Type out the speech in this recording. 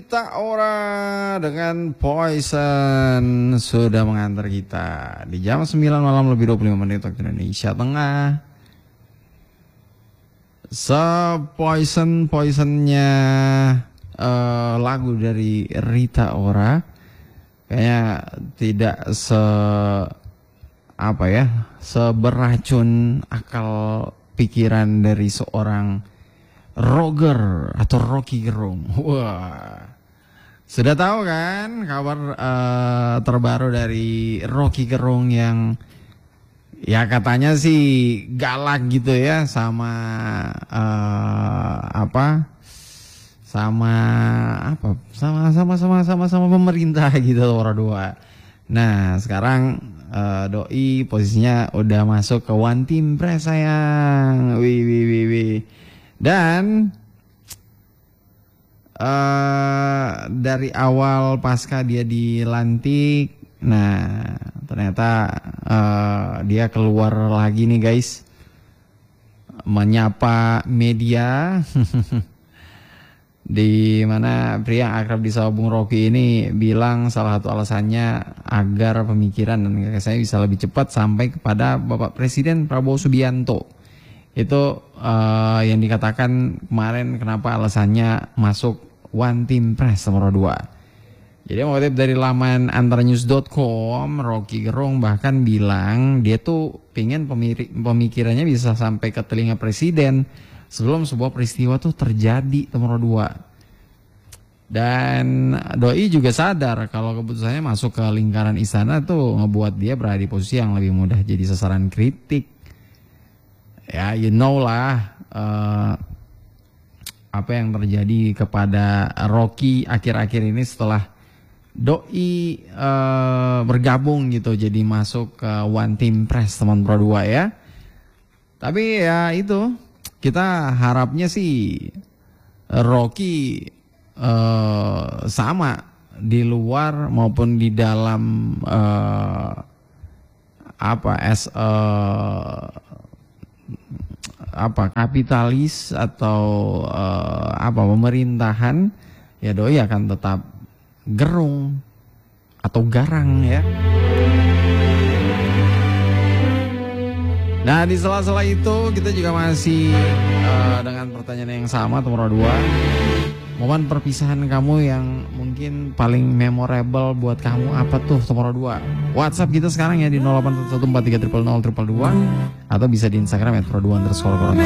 Rita Ora dengan Poison sudah mengantar kita di jam 9 malam lebih 25 menit waktu Indonesia Tengah. Poisonnya lagu dari Rita Ora kayaknya tidak seberacun akal pikiran dari seorang Roger atau Rocky Gerung. Wah, sudah tahu kan kabar terbaru dari Rocky Gerung yang ya katanya sih galak gitu ya sama sama pemerintah gitu orang dua. Nah sekarang doi posisinya udah masuk ke One Team Press sayang. Wih. Dan dari awal pasca dia dilantik, nah ternyata dia keluar lagi nih guys, menyapa media. Di mana pria yang akrab disapa Bung Rocky ini bilang salah satu alasannya agar pemikiran dan gagasannya bisa lebih cepat sampai kepada Bapak Presiden Prabowo Subianto. Itu yang dikatakan kemarin kenapa alasannya masuk One Team Press nomor 2. Jadi mengutip dari laman antarnews.com, Rocky Gerung bahkan bilang dia tuh pengen pemikirannya bisa sampai ke telinga presiden sebelum sebuah peristiwa tuh terjadi nomor 2. Dan doi juga sadar kalau keputusannya masuk ke lingkaran istana tuh ngebuat dia berada di posisi yang lebih mudah jadi sasaran kritik. Ya, you know lah apa yang terjadi kepada Rocky akhir-akhir ini setelah doi bergabung gitu, jadi masuk ke One Team Press teman Pro 2 ya. Tapi ya itu, kita harapnya sih Rocky sama di luar maupun di dalam kapitalis atau pemerintahan, ya doi akan tetap gerung atau garang ya. Nah di sela-sela itu kita juga masih dengan pertanyaan yang sama nomor 2. Momen perpisahan kamu yang mungkin paling memorable buat kamu apa tuh nomor 2? WhatsApp kita sekarang ya di 081143000022 atau bisa di Instagram @pro2_corona.